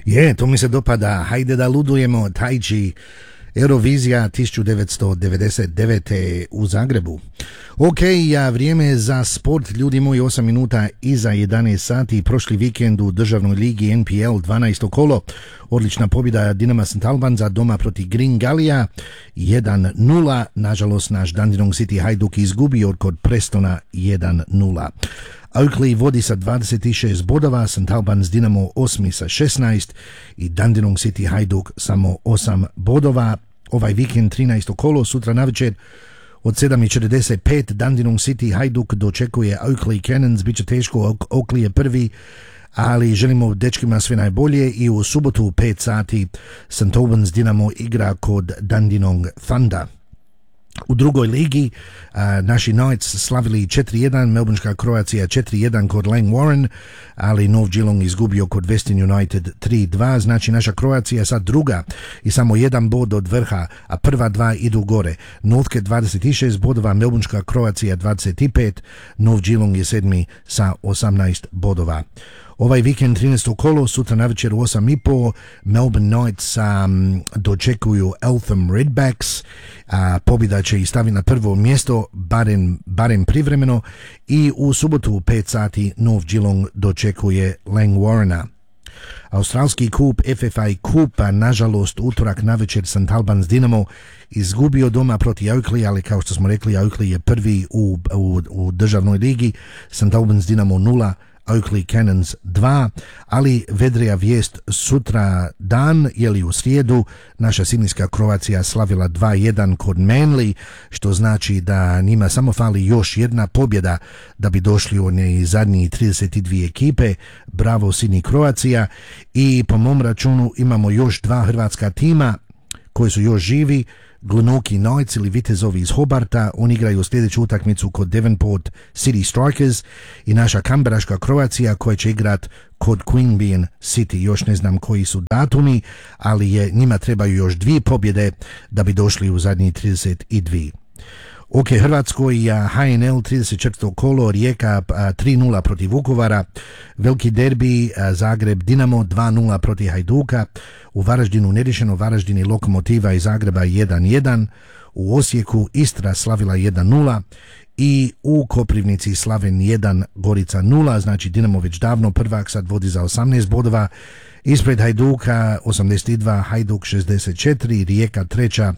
To mi se dopada. Hajde da ludujemo. Tajči, Eurovizija 1999. u Zagrebu. Vrijeme za sport, ljudi moji, 8 minuta iza 11 sati. Prošli vikend u državnoj ligi NPL 12. kolo. Odlična pobjeda Dinama St. Albanza doma protiv Green Galija 1-0. Nažalost, naš Dandenong City Hajduk izgubio kod Prestona 1-0. Oakley vodi sa 26 bodova, St. Albans Dinamo 8 sa 16 i Dandenong City Hajduk samo 8 bodova. Ovaj vikend 13. kolo, sutra navečer od 7:45 Dandenong City Hajduk dočekuje Oakley Cannons. Biće teško, Oakley je prvi, ali želimo dečkima sve najbolje. I u subotu u 5 sati St. Albans Dinamo igra kod Dandenong Thunder. U drugoj ligi naši Knights slavili 4-1, Melbourneška Kroacija 4-1 kod Lang Warren, ali North Geelong izgubio kod Western United 3-2, znači naša Kroacija sad druga i samo jedan bod od vrha, a prva dva idu gore. Northcote 26 bodova, Melbourneška Kroacija 25, North Geelong je sedmi sa 18 bodova. Ovaj vikend 13. kolo, sutra navečer u 8:30 Melbourne Knights dočekuju Eltham Redbacks. Pobjeda će ih staviti na prvo mjesto, barem privremeno. I u subotu u 5 sati North Geelong dočekuje Lang Warrena. Australski kup, FFA kup, nažalost utorak navečer St. Albans Dinamo izgubio doma protiv Oakley, ali kao što smo rekli, Oakley je prvi u državnoj ligi, St. Albans Dinamo 0, Oakley Cannons 2, ali vedrija vijest sutra dan, u srijedu, naša Sidnijska Kroacija slavila 2-1 kod Manly, što znači da njima samo fali još jedna pobjeda da bi došli u one zadnji 32 ekipe. Bravo Sidney Kroacija. I po mom računu imamo još dva hrvatska tima koji su još živi, Glenorchy Knights ili Vitezovi iz Hobarta. Oni igraju sljedeću utakmicu kod Devonport City Strikers, i naša Kamberaška Kroacija koja će igrat kod Queanbeyan City. Još ne znam koji su datumi, ali njima trebaju još 2 pobjede da bi došli u zadnji 32. Hrvatskoj HNL 34. kolo, Rijeka 3-0 protiv Vukovara, veliki derbi Zagreb Dinamo 2-0 protiv Hajduka, u Varaždinu neriješeno, Varaždin i Lokomotiva iz Zagreba 1-1, u Osijeku Istra slavila 1-0 i u Koprivnici Slaven 1, Gorica 0, znači Dinamo već davno prvak, sad vodi za 18 bodova, ispred Hajduka 82, Hajduk 64, Rijeka treća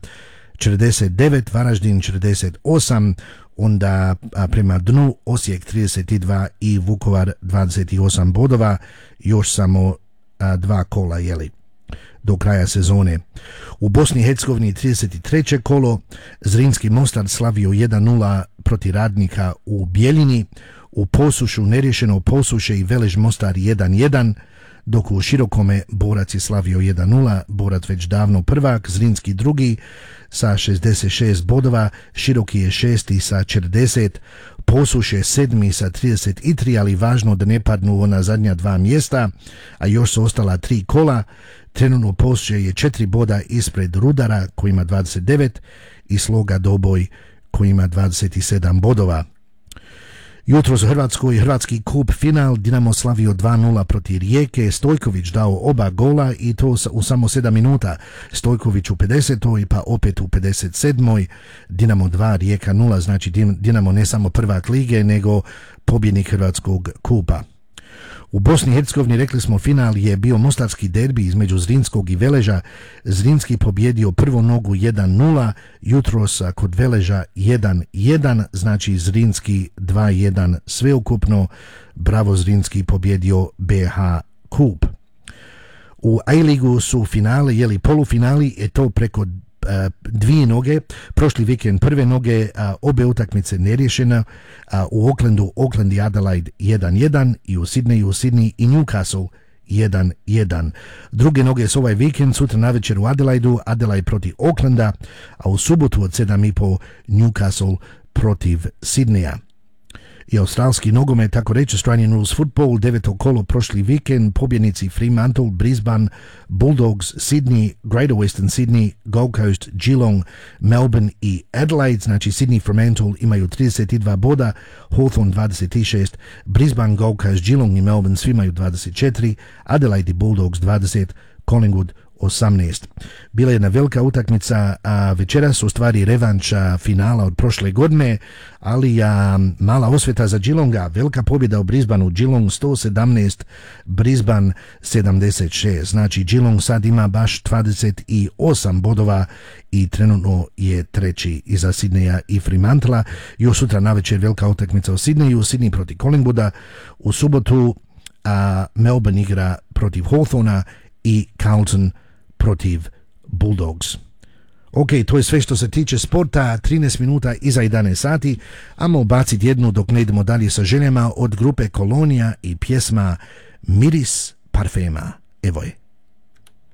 49, Varaždin 48, onda prema dnu Osijek 32 i Vukovar 28 bodova, još samo 2 kola do kraja sezone. U Bosni i Hercegovini 33. kolo, Zrinski Mostar slavio 1-0 protiv Radnika u Bjeljini, u Posušu neriješeno, Posuše i Velež Mostar 1-1, dok u Širokome Borac je slavio 1-0, Borac već davno prvak, Zrinski drugi sa 66 bodova, Široki je šesti sa 40, Posuš je sedmi sa 33, ali važno da ne padnu ona zadnja 2 mjesta, a još su ostala 3 kola. Trenutno Posuše je 4 boda ispred Rudara koji ima 29 i Sloga Doboj koji ima 27 bodova. Jutro u Hrvatskoj hrvatski kup final, Dinamo slavio 2-0 protiv Rijeke, Stojković dao oba gola i to u samo 7 minuta. Stojković u 50. pa opet u 57. Dinamo 2, Rijeka 0, znači Dinamo ne samo prvak lige nego pobjednik hrvatskog kupa. U Bosni i Hercegovini, rekli smo, final je bio mostarski derbi između Zrinskog i Veleža. Zrinski pobjedio prvu nogu 1-0, jutros kod Veleža 1-1, znači Zrinski 2-1 sveukupno. Bravo, Zrinski pobjedio BH kup. U A-ligu su finale, polufinali, to preko 2 noge, prošli vikend prve noge, obe utakmice neriješene, u Aucklandu Auckland i Adelaide 1-1 i u Sydney Sydney i Newcastle 1-1. Druge noge su ovaj vikend, sutra navečer u Adelaidu, Adelaide protiv Aucklanda, a u subotu od 7:30 Newcastle protiv Sydneya. i australski nogomet, tako reći Australian Rules Football, 9. kolo prošli vikend, pobjednici Fremantle, Brisbane, Bulldogs, Sydney, Greater Western Sydney, Gold Coast, Geelong, Melbourne i Adelaide, znači Sydney, Fremantle imaju 32 boda, Hawthorn 26, Brisbane, Gold Coast, Geelong i Melbourne svi imaju 24, Adelaide i Bulldogs 20, Collingwood 18. Bila je jedna velika utakmica, a večeras u stvari revanš finala od prošle godine, ali mala osveta za Geelonga, velika pobjeda u Brisbaneu, Geelong 117, Brisbane 76, znači Geelong sad ima baš 28 bodova i trenutno je treći iza Sydneya i Fremantla. Još sutra navečer velika utakmica u Sydneyu, Sydney protiv Collingwooda, u subotu Melbourne igra protiv Hawthorna i Carlton protiv Bulldogs. Ok, to je sve što se tiče sporta, 13 minuta iza 11 sati, ajmo baciti jednu dok ne idemo dalje sa željama od grupe Kolonija i pjesma Miris parfema. Evo je.